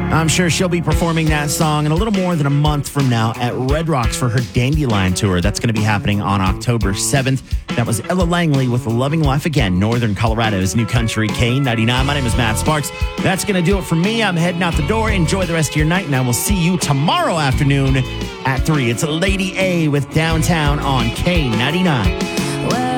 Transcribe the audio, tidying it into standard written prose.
I'm sure she'll be performing that song in a little more than a month from now at Red Rocks for her Dandelion Tour. That's going to be happening on October 7th. That was Ella Langley with Loving Life Again, Northern Colorado's New Country K99. My name is Matt Sparks. That's going to do it for me. I'm heading out the door. Enjoy the rest of your night, and I will see you tomorrow afternoon at 3. It's Lady A with Downtown on K99. Well,